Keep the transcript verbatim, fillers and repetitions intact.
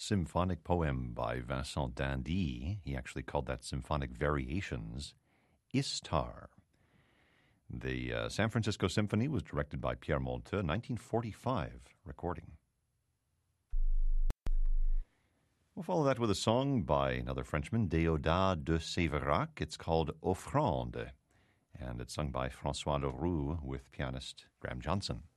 symphonic poem by Vincent d'Indy. He actually called that Symphonic Variations, Istar. The uh, San Francisco Symphony was directed by Pierre Monteux, nineteen forty-five recording. We'll follow that with a song by another Frenchman, Déodat de Séverac. It's called Offrande, and it's sung by François Leroux with pianist Graham Johnson.